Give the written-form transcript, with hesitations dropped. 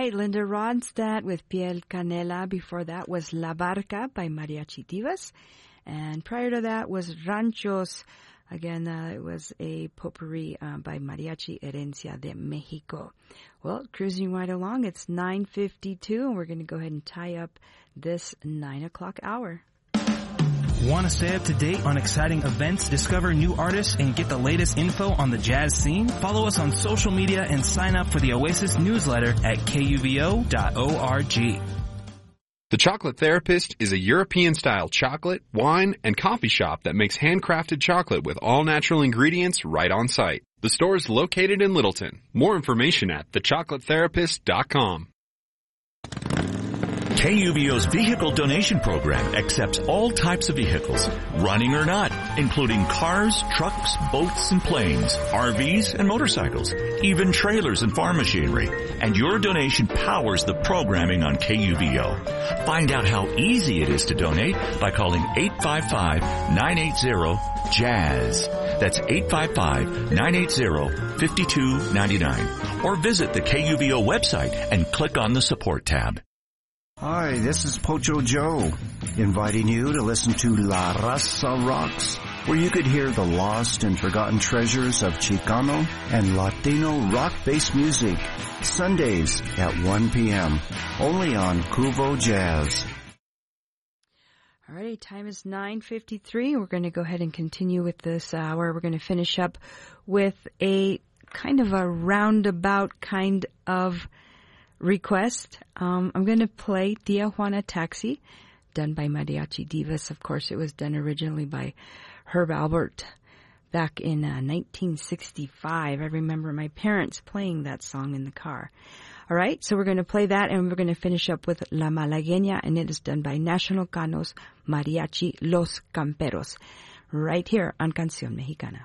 right, Linda Ronstadt with Piel Canela. Before that was La Barca by Mariachi Divas. And prior to that was Ranchos. Again, it was a potpourri by Mariachi Herencia de Mexico. Well, cruising right along, it's 9:52, and we're going to go ahead and tie up this 9 o'clock hour. Want to stay up to date on exciting events, discover new artists, and get the latest info on the jazz scene? Follow us on social media and sign up for the Oasis newsletter at kuvo.org. The Chocolate Therapist is a European-style chocolate, wine, and coffee shop that makes handcrafted chocolate with all-natural ingredients right on site. The store is located in Littleton. More information at thechocolatetherapist.com. KUVO's vehicle donation program accepts all types of vehicles, running or not, including cars, trucks, boats, and planes, RVs, and motorcycles, even trailers and farm machinery. And your donation powers the programming on KUVO. Find out how easy it is to donate by calling 855-980-JAZZ. That's 855-980-5299. Or visit the KUVO website and click on the support tab. Hi, this is Pocho Joe, inviting you to listen to La Raza Rocks, where you could hear the lost and forgotten treasures of Chicano and Latino rock-based music, Sundays at 1 p.m., only on Kuvo Jazz. All right, time is 9:53. We're going to go ahead and continue with this hour. We're going to finish up with a kind of a roundabout kind of request. I'm going to play Tia Juana Taxi, done by Mariachi Divas. Of course, it was done originally by Herb Alpert back in 1965. I remember my parents playing that song in the car. All right, so we're going to play that, and we're going to finish up with La Malagueña, and it is done by National Canos Mariachi Los Camperos, right here on Canción Mexicana.